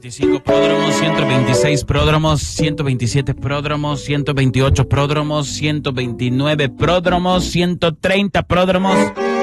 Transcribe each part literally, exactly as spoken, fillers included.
veinticinco pródromos, ciento veintiséis pródromos, ciento veintisiete pródromos, ciento veintiocho pródromos, ciento veintinueve pródromos, ciento treinta pródromos.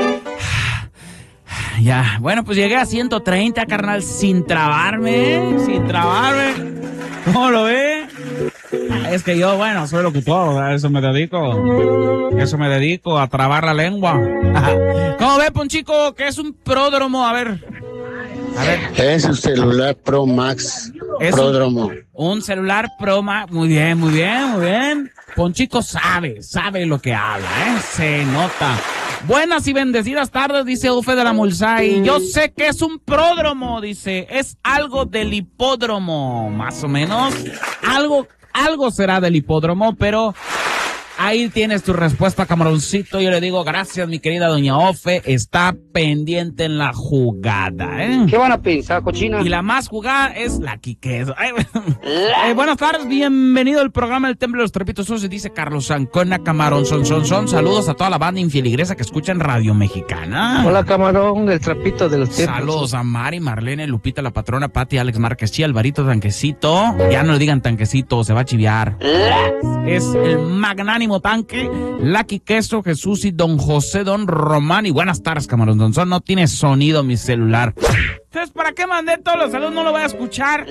Ya, bueno, pues llegué a ciento treinta, carnal, sin trabarme, sin trabarme. ¿Cómo lo ve? Es que yo, bueno, soy locutor, a eso me dedico. Eso me dedico, a trabar la lengua. ¿Cómo ve, Ponchico? ¿Qué es un pródromo? A ver. A ver. Es un celular Pro Max. Es pródromo. Un, un celular Pro Max. Muy bien, muy bien, muy bien. Ponchico sabe, sabe lo que habla, ¿eh? Se nota. Buenas y bendecidas tardes, dice Ufe de la Mulsay. Yo sé que es un pródromo, dice. Es algo del hipódromo, más o menos. Algo, algo será del hipódromo, pero ahí tienes tu respuesta, camaroncito. Yo le digo gracias, mi querida doña Ofe. Está pendiente en la jugada, ¿eh? ¿Qué van a pensar, cochina? Y la más jugada es la Quiqueso. Eh, buenas tardes, bienvenido al programa El Templo de los Trepitos Sucios, dice Carlos Ancona, camarón, son, son, son. Saludos a toda la banda infiligresa que escucha en Radio Mexicana. Hola, camarón, el trapito de los tiempos. Saludos a Mari, Marlene, Lupita, la patrona, Pati, Alex Márquez, Chi, Alvarito, Tanquecito. Ya no le digan Tanquecito, se va a chiviar. Es el magnánimo Tanque, Lucky Queso, Jesús y Don José, Don Román. Y buenas tardes, camarón, Don Son. No tiene sonido mi celular. Entonces, ¿para qué mandé todos los saludos? No lo voy a escuchar.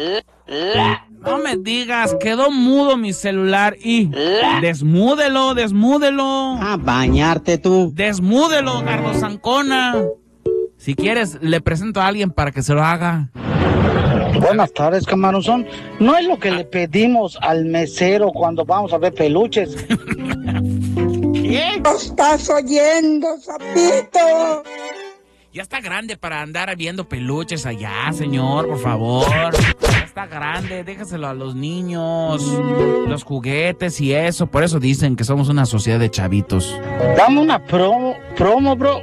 No me digas, quedó mudo mi celular y desmúdelo, desmúdelo. A bañarte tú. Desmúdelo, Carlos Ancona. Si quieres, le presento a alguien para que se lo haga. Buenas tardes, camaronzón. No es lo que le pedimos al mesero cuando vamos a ver peluches. ¿Qué? ¿Lo estás oyendo, sapito? Ya está grande para andar viendo peluches allá, señor, por favor. Ya está grande, déjaselo a los niños, los juguetes y eso. Por eso dicen que somos una sociedad de chavitos. Dame una promo, promo, bro.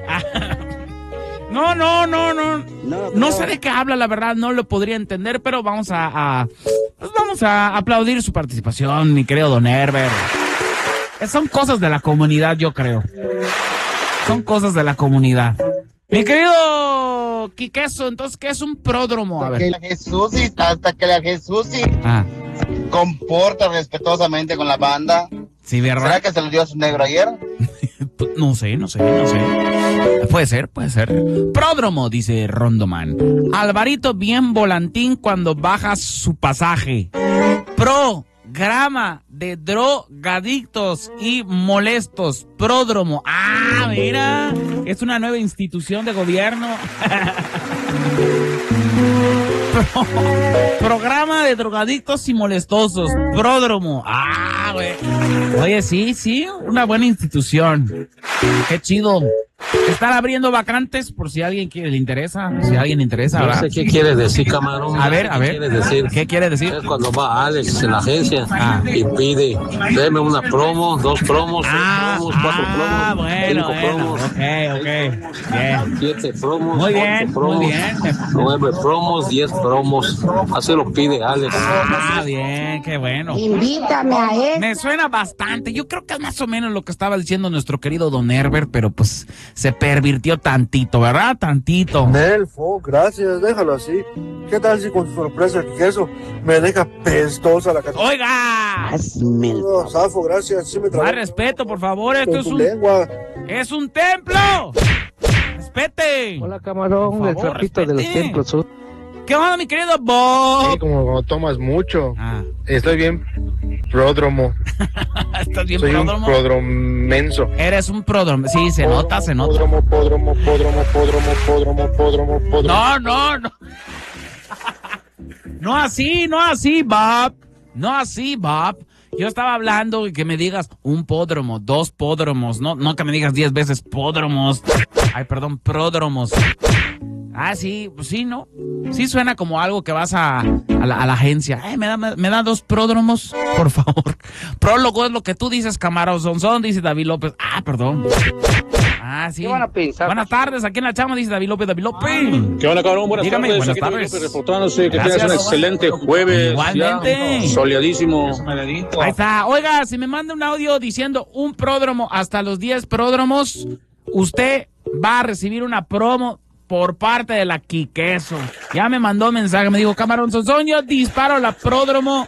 No, no, no, no. No sé de qué habla, la verdad, no lo podría entender, pero vamos a, a pues vamos a aplaudir su participación, mi querido Don Herbert. Son cosas de la comunidad, yo creo. Son cosas de la comunidad. Mi querido Quiqueso, entonces, ¿qué es un pródromo? A ver. Que la Jesús, hasta que la Jesús ah. comporta respetuosamente con la banda. Sí, ¿verdad? ¿Será que se lo dio a su negro ayer? No sé, no sé, no sé. Puede ser, puede ser. Pródromo, dice Rondoman. Alvarito bien volantín cuando baja su pasaje. Programa de drogadictos y molestos. Pródromo. Ah, mira. Es una nueva institución de gobierno. Pro, programa de drogadictos y molestosos. Pródromo. Ah, güey. Oye, sí, sí, una buena institución. Qué chido. Están abriendo vacantes por si a alguien quiere, le interesa. Si a alguien le interesa, No ¿verdad? sé qué quiere decir, camarón. A ver, a ver. ¿Qué quiere decir? ¿Qué quiere decir? Es cuando va Alex en la agencia Ah. y pide, deme una promo, dos promos, Ah, seis promos, cuatro ah, promos, bueno, cinco bueno. promos, Ok, ok. Bien. siete promos, Muy ocho bien, promos, muy bien. nueve promos, diez promos. Así lo pide Alex. Ah, bien, qué bueno. Invítame a él. Me suena bastante. Yo creo que es más o menos lo que estaba diciendo nuestro querido Don Herbert, pero pues se pervirtió tantito, ¿verdad? Tantito. Nelfo, gracias, déjalo así. ¿Qué tal si con su sorpresa que eso me deja pestosa la casa? ¡Oiga! Hazme el No, Safo, gracias, sí me Más trabajo respeto, por favor. Esto con es tu un, lengua. es un templo. Respete. Hola, camarón, Por el favor, trapito de los respete. tiempos. ¿Qué onda, mi querido Bob? Sí, como cuando tomas mucho. Ah, Estoy bien pródromo. ¿estás bien, Soy pródromo? un pródromenso. Eres un pródromo. Sí, se nota, se nota. Pódromo, pódromo, pódromo, pódromo, pódromo, pódromo, pódromo. No, no, no. No así, no así, Bob. No así, Bob. Yo estaba hablando y que me digas un pódromo, dos pódromos, no, no que me digas diez veces pódromos. Ay, perdón, pródromos. Ah, sí, pues sí, ¿no? Sí suena como algo que vas a, a, la, a la agencia. Eh, ¿me da, me, me da dos pródromos, por favor? Prólogo es lo que tú dices, Camarón Sonson, dice David López. Ah, perdón. Ah, sí. ¿Qué van a pensar? Buenas tardes, aquí en la chama, dice David López, David López. ¿Qué onda, cabrón? Buenas Dígame, tardes. buenas Aquí tardes. David López reportándose. Que Gracias. tengas un excelente jueves. Igualmente. Ya, soleadísimo. Ahí está. Oiga, si me manda un audio diciendo un pródromo hasta los diez pródromos, usted va a recibir una promo por parte de la Quiqueso. Ya me mandó mensaje, me dijo, Camarón Sonsón, yo disparo la pródromo.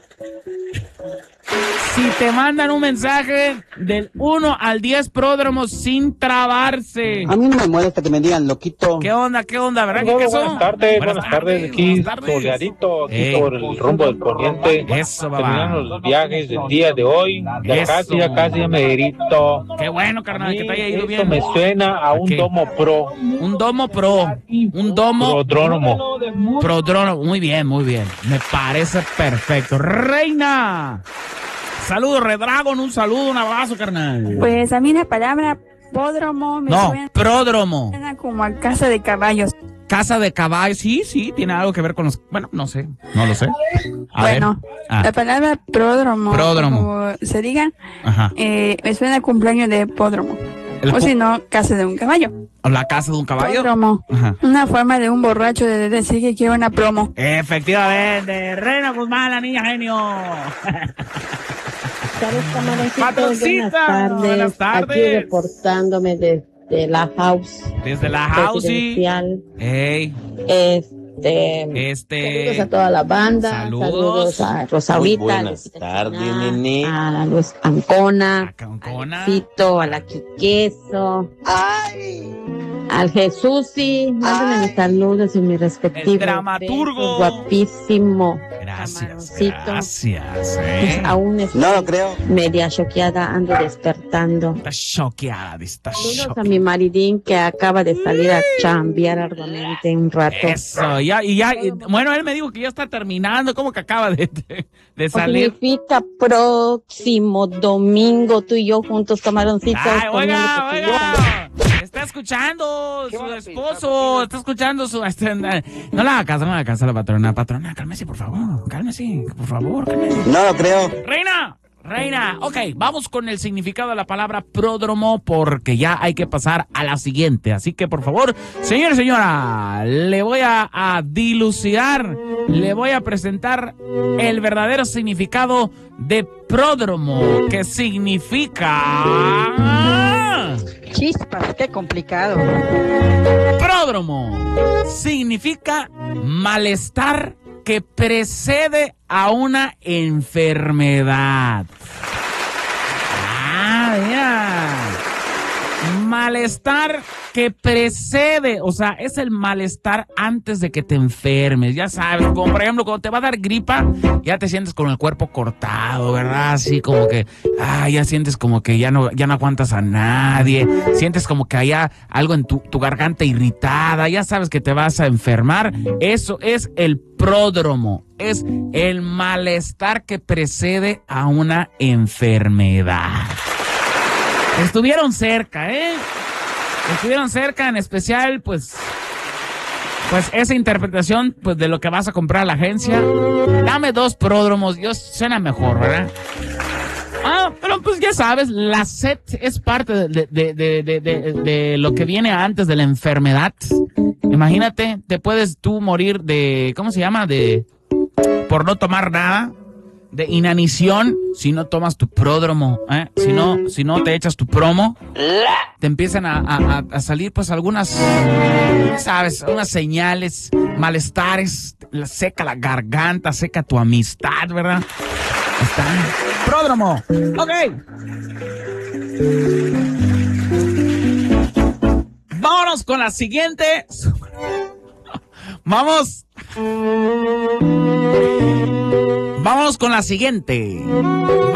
Si te mandan un mensaje del uno al diez pródromos sin trabarse. A mí no me molesta que me digan loquito. ¿Qué onda? ¿Qué onda? ¿Verdad? Bueno, ¿Qué buenas tardes, buenas, buenas tardes, tardes, aquí buenas tardes. soleadito, aquí Ey. por el rumbo del poniente. Eso, papá. Terminando los viajes del día de hoy, ya Eso. casi, ya casi, ya me derito. Qué bueno, carnal, que te haya ido Esto bien. me suena a un ¿Qué? domo pro, Un domo pro. Un domo prodrónomo. prodrónomo. Muy bien, muy bien. Me parece perfecto. Reina. Saludos, Redragon. Un saludo, un abrazo, carnal. Pues a mí la palabra pódromo me No, suena pródromo. como a casa de caballos. Casa de caballos. Sí, sí, tiene algo que ver con los... Bueno, no sé. No lo sé. A bueno, ver. Ah, la palabra pródromo, Pródromo. como se diga, ajá. eh, me suena a cumpleaños de pódromo. El O pu- si no, casa de un caballo. La casa de un caballo. Pódromo. Ajá. Una forma de un borracho de decir que quiere una promo. Efectivamente. Reina Guzmán, la niña genio. ¿Sabes, camaroncito? Patroncita, Buenas tardes. buenas tardes. Aquí reportándome desde la house. Desde la house. Residencial. Ey, Este. este... Saludos a toda la banda. Saludos. Saludos a Rosaurita. Muy a buenas Lupita tardes, China, nene. A Luz Ancona. A Cancona. A Cito, a la Quiqueso. Al Jesús, sí. Mándenme mis saludos y mi respectivo. El dramaturgo. besos, guapísimo. Gracias, Camaroncito. gracias. Pues Eh. aún estoy No lo creo. media choqueada, ando despertando. Está choqueada, está Saludos a choqueada. mi maridín que acaba de salir a chambear arduamente un rato. Eso, ya, y ya, y- bueno, él me dijo que ya está terminando, como que acaba de, de, de salir. Significa próximo domingo tú y yo juntos, camaroncitos. Ay, oiga, comiendo oiga, está escuchando su esposo, está escuchando su... este, no le haga caso, no le haga caso a la patrona. Patrona, cálmese, por favor, cálmese, por favor, cálmese. No lo creo. Reina, reina, ok, vamos con el significado de la palabra pródromo porque ya hay que pasar a la siguiente. Así que, por favor, señor y señora, le voy a, a dilucidar, le voy a presentar el verdadero significado de pródromo, que significa... Chispas, qué complicado. Pródromo significa malestar que precede a una enfermedad. Ah, mira. Malestar que precede, o sea, es el malestar antes de que te enfermes, ya sabes, como por ejemplo cuando te va a dar gripa, ya te sientes con el cuerpo cortado, ¿verdad? Así como que, ah, ya sientes como que ya no, ya no aguantas a nadie, sientes como que hay algo en tu, tu garganta irritada, ya sabes que te vas a enfermar. Eso es el pródromo, es el malestar que precede a una enfermedad. Estuvieron cerca, ¿eh? Estuvieron cerca, en especial, pues, pues esa interpretación, pues, de lo que vas a comprar a la agencia. Dame dos pródromos, Dios, suena mejor, ¿verdad? Ah, pero pues ya sabes, la sed es parte de, de, de, de, de, de, de lo que viene antes de la enfermedad. Imagínate, te puedes tú morir de, ¿cómo se llama? De, por no tomar nada. De inanición, si no tomas tu pródromo, ¿eh? si no, si no te echas tu promo, te empiezan a, a, a salir pues algunas, sabes, unas señales, malestares, la seca la garganta, seca tu amistad, ¿verdad? Está. Pródromo, ok. Vámonos con la siguiente. Vamos. Vámonos con la siguiente.